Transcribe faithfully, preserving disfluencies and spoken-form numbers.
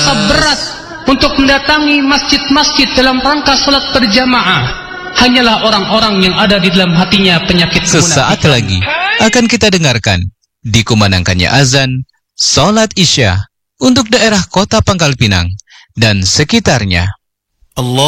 merasa berat untuk mendatangi masjid-masjid dalam rangka salat berjamaah hanyalah orang-orang yang ada di dalam hatinya penyakit kemunafikan. Sesaat lagi akan kita dengarkan dikumandangkannya azan salat Isya untuk daerah Kota Pangkal Pinang dan sekitarnya. Allah